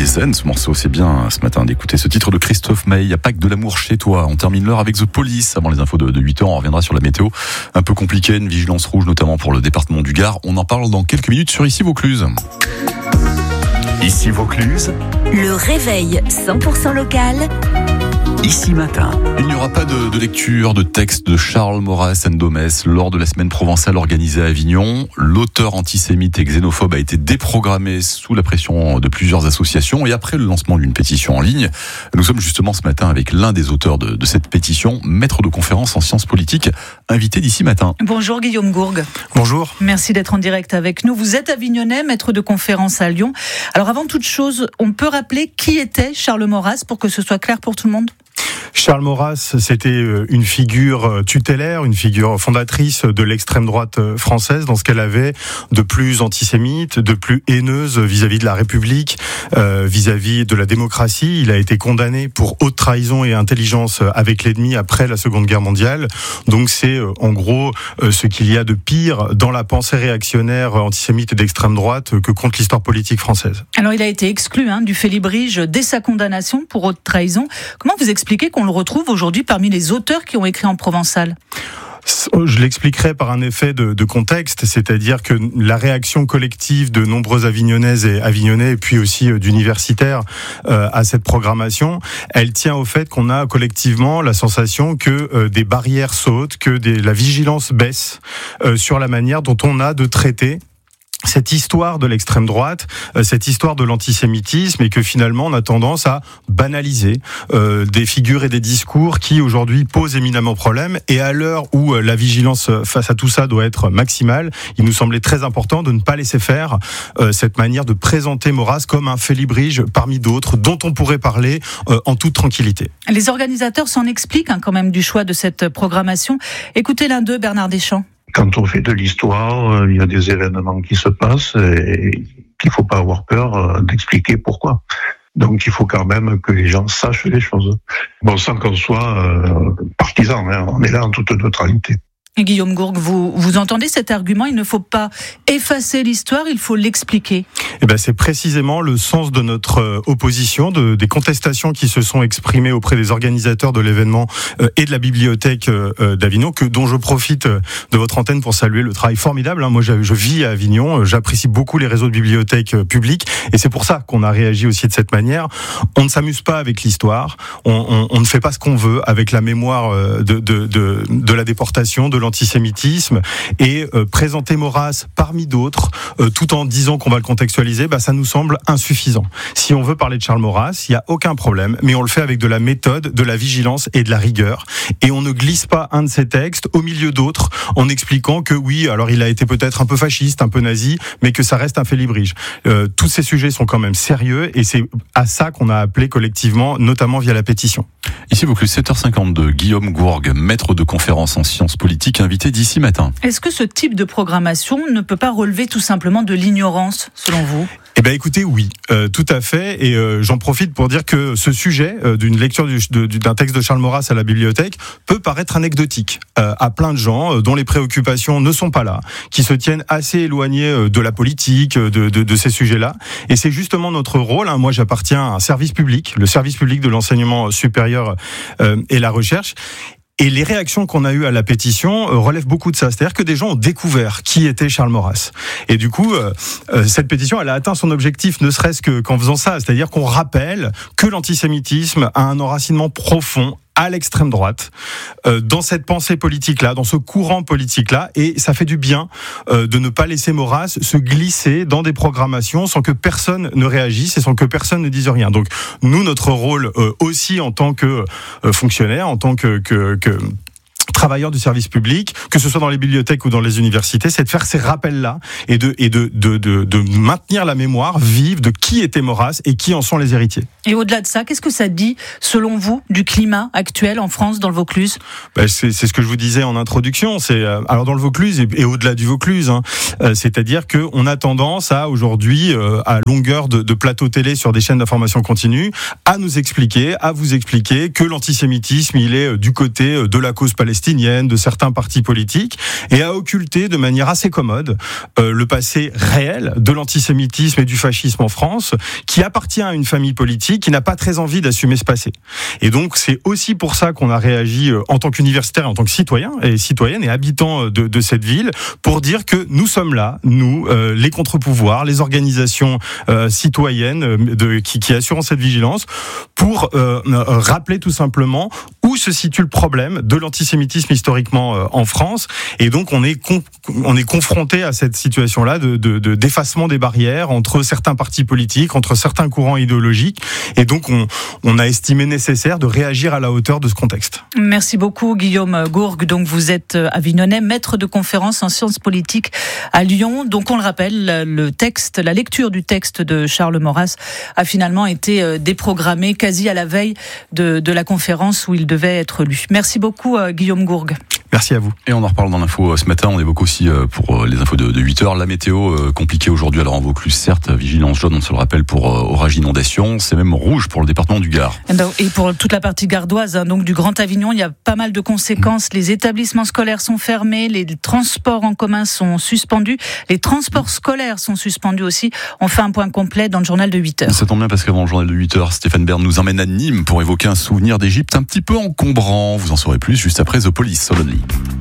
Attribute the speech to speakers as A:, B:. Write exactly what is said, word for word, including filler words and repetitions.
A: zen ce morceau, c'est bien ce matin d'écouter ce titre de Christophe Maé. Il n'y a pas que de l'amour chez toi. On termine l'heure avec The Police. Avant les infos de, de huit heures, on reviendra sur la météo. Un peu compliquée, une vigilance rouge notamment pour le département du Gard. On en parle dans quelques minutes sur Ici Vaucluse. Ici Vaucluse.
B: Le réveil cent pour cent local.
A: Ici matin. Il n'y aura pas de, de lecture de texte de Charles Maurras Ndomès lors de la semaine provençale organisée à Avignon. L'auteur antisémite et xénophobe a été déprogrammé sous la pression de plusieurs associations et après le lancement d'une pétition en ligne. Nous sommes justement ce matin avec l'un des auteurs de, de cette pétition, maître de conférence en sciences politiques, invité d'Ici Matin.
C: Bonjour Guillaume Gourgue.
D: Bonjour.
C: Merci d'être en direct avec nous. Vous êtes avignonnais, maître de conférence à Lyon. Alors avant toute chose, on peut rappeler qui était Charles Maurras pour que ce soit clair pour tout le monde ?
D: Charles Maurras, c'était une figure tutélaire, une figure fondatrice de l'extrême droite française dans ce qu'elle avait de plus antisémite, de plus haineuse vis-à-vis de la République, euh, vis-à-vis de la démocratie. Il a été condamné pour haute trahison et intelligence avec l'ennemi après la Seconde Guerre mondiale. Donc c'est en gros ce qu'il y a de pire dans la pensée réactionnaire antisémite et d'extrême droite que compte l'histoire politique française.
C: Alors il a été exclu hein, du Félibrige dès sa condamnation pour haute trahison. Comment vous expliquez qu'on le retrouve aujourd'hui parmi les auteurs qui ont écrit en provençal ?
D: Je l'expliquerai par un effet de, de contexte, c'est-à-dire que la réaction collective de nombreux Avignonnaises et Avignonnais, et puis aussi euh, d'universitaires euh, à cette programmation, elle tient au fait qu'on a collectivement la sensation que euh, des barrières sautent, que des, la vigilance baisse euh, sur la manière dont on a de traiter cette histoire de l'extrême droite, cette histoire de l'antisémitisme, et que finalement on a tendance à banaliser euh, des figures et des discours qui aujourd'hui posent éminemment problème. Et à l'heure où la vigilance face à tout ça doit être maximale, il nous semblait très important de ne pas laisser faire euh, cette manière de présenter Maurras comme un Félibrige parmi d'autres dont on pourrait parler euh, en toute tranquillité.
C: Les organisateurs s'en expliquent hein, quand même du choix de cette programmation. Écoutez l'un d'eux, Bernard Deschamps.
E: Quand on fait de l'histoire, il y a des événements qui se passent et qu'il ne faut pas avoir peur d'expliquer pourquoi. Donc il faut quand même que les gens sachent les choses. Bon, sans qu'on soit euh, partisan, hein, on est là en toute neutralité.
C: Et Guillaume Gourgue, vous, vous entendez cet argument, il ne faut pas effacer l'histoire, il faut l'expliquer.
D: Eh ben, c'est précisément le sens de notre opposition, de, des contestations qui se sont exprimées auprès des organisateurs de l'événement euh, et de la bibliothèque euh, d'Avignon, que, dont je profite de votre antenne pour saluer le travail formidable. Hein. Moi, je, je vis à Avignon, j'apprécie beaucoup les réseaux de bibliothèques euh, publiques, et c'est pour ça qu'on a réagi aussi de cette manière. On ne s'amuse pas avec l'histoire, on, on, on ne fait pas ce qu'on veut avec la mémoire de, de, de, de la déportation, de l'antisémitisme, et euh, présenter Maurras parmi d'autres, euh, tout en disant qu'on va le contextualiser, bah, ça nous semble insuffisant. Si on veut parler de Charles Maurras, il n'y a aucun problème, mais on le fait avec de la méthode, de la vigilance et de la rigueur, et on ne glisse pas un de ces textes au milieu d'autres en expliquant que oui, alors il a été peut-être un peu fasciste, un peu nazi, mais que ça reste un Félibrige. Euh, tous ces sujets sont quand même sérieux, et c'est à ça qu'on a appelé collectivement, notamment via la pétition.
A: Ici Vaucluse, sept heures cinquante-deux, Guillaume Gourgue, maître de conférence en sciences politiques, invité d'Ici Matin.
C: Est-ce que ce type de programmation ne peut pas relever tout simplement de l'ignorance, selon vous ?
D: Eh ben, écoutez, oui, euh, tout à fait. Et euh, j'en profite pour dire que ce sujet euh, d'une lecture du, de, d'un texte de Charles Maurras à la bibliothèque peut paraître anecdotique euh, à plein de gens euh, dont les préoccupations ne sont pas là, qui se tiennent assez éloignés euh, de la politique, de, de, de ces sujets-là. Et c'est justement notre rôle. Hein. Moi, j'appartiens à un service public, le service public de l'enseignement supérieur euh, et la recherche. Et les réactions qu'on a eues à la pétition euh, relèvent beaucoup de ça. C'est-à-dire que des gens ont découvert qui était Charles Maurras. Et du coup, euh, euh, cette pétition, elle a atteint son objectif, ne serait-ce que, qu'en faisant ça. C'est-à-dire qu'on rappelle que l'antisémitisme a un enracinement profond à l'extrême droite, euh, dans cette pensée politique-là, dans ce courant politique-là, et ça fait du bien euh, de ne pas laisser Maurras se glisser dans des programmations sans que personne ne réagisse et sans que personne ne dise rien. Donc nous, notre rôle euh, aussi en tant que euh, fonctionnaire, en tant que, que, que travailleurs du service public, que ce soit dans les bibliothèques ou dans les universités, c'est de faire ces rappels-là et de, et de, de, de, de maintenir la mémoire vive de qui était Maurras et qui en sont les héritiers.
C: Et au-delà de ça, qu'est-ce que ça dit, selon vous, du climat actuel en France, dans le Vaucluse ?
D: Ben c'est, c'est ce que je vous disais en introduction. C'est euh, alors dans le Vaucluse et, et au-delà du Vaucluse, hein, euh, c'est-à-dire que on a tendance à aujourd'hui, euh, à longueur de, de plateau télé sur des chaînes d'information continue, à nous expliquer, à vous expliquer que l'antisémitisme, il est euh, du côté euh, de la cause palestine clandestinienne de certains partis politiques et a occulté de manière assez commode euh, le passé réel de l'antisémitisme et du fascisme en France, qui appartient à une famille politique qui n'a pas très envie d'assumer ce passé. Et donc c'est aussi pour ça qu'on a réagi euh, en tant qu'universitaire et en tant que citoyen et citoyenne et habitant de, de cette ville, pour dire que nous sommes là, nous, euh, les contre-pouvoirs, les organisations euh, citoyennes de, qui, qui assurent cette vigilance, pour euh, rappeler tout simplement où se situe le problème de l'antisémitisme historiquement euh, en France. Et donc on est con, on est confronté à cette situation-là de, de, de d'effacement des barrières entre certains partis politiques, entre certains courants idéologiques. Et donc on, on a estimé nécessaire de réagir à la hauteur de ce contexte.
C: Merci beaucoup Guillaume Gourgue. Donc vous êtes avignonnais, maître de conférence en sciences politiques à Lyon. Donc on le rappelle, le texte, la lecture du texte de Charles Maurras a finalement été déprogrammée quasi à la veille de, de la conférence où il devait être lu. Merci beaucoup Guillaume Gourgue.
D: Merci à vous.
A: Et on en reparle dans l'info ce matin. On évoque aussi pour les infos de, de huit heures la météo compliquée aujourd'hui. Alors en Vaucluse, certes, vigilance jaune, on se le rappelle, pour orage inondation. C'est même rouge pour le département du Gard.
C: Et pour toute la partie gardoise, hein, donc du Grand Avignon, il y a pas mal de conséquences. Mmh. Les établissements scolaires sont fermés, les transports en commun sont suspendus, les transports scolaires sont suspendus aussi. On fait un point complet dans le journal de huit heures.
A: Ça tombe bien parce qu'avant le journal de huit heures, Stéphane Bern nous emmène à Nîmes pour évoquer un souvenir d'Égypte un petit peu encombrant. Vous en saurez plus juste après The Police, Solonly.